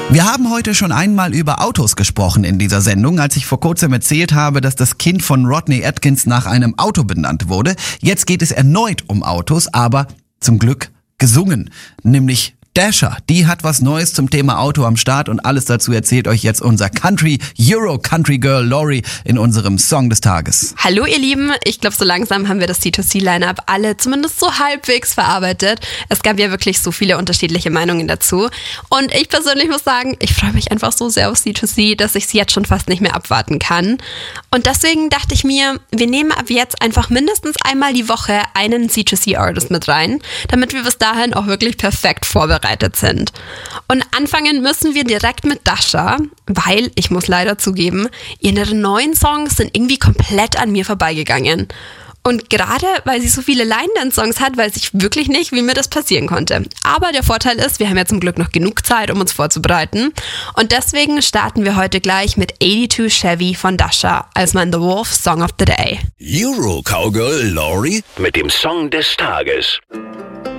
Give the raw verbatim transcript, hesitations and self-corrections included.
Wir haben heute schon einmal über Autos gesprochen in dieser Sendung, als ich vor kurzem erzählt habe, dass das Kind von Rodney Atkins nach einem Auto benannt wurde. Jetzt geht es erneut um Autos, aber zum Glück gesungen, nämlich Dasher. Die hat was Neues zum Thema Auto am Start und alles dazu erzählt euch jetzt unser Country, Euro Country Girl Lori in unserem Song des Tages. Hallo ihr Lieben, ich glaube so langsam haben wir das C zwei C-Line-Up alle zumindest so halbwegs verarbeitet. Es gab ja wirklich so viele unterschiedliche Meinungen dazu und ich persönlich muss sagen, ich freue mich einfach so sehr auf C zwei C, dass ich es jetzt schon fast nicht mehr abwarten kann. Und deswegen dachte ich mir, wir nehmen ab jetzt einfach mindestens einmal die Woche einen C zwei C-Artist mit rein, damit wir bis dahin auch wirklich perfekt vorbereitet sind. Und anfangen müssen wir direkt mit Dasher, weil, ich muss leider zugeben, ihre neuen Songs sind irgendwie komplett an mir vorbeigegangen. Und gerade weil sie so viele Line-Dance-Songs hat, weiß ich wirklich nicht, wie mir das passieren konnte. Aber der Vorteil ist, wir haben ja zum Glück noch genug Zeit, um uns vorzubereiten. Und deswegen starten wir heute gleich mit zweiundachtzig Chevy von Dasher als mein The Wolf Song of the Day. Euro Cowgirl Lori mit dem Song des Tages.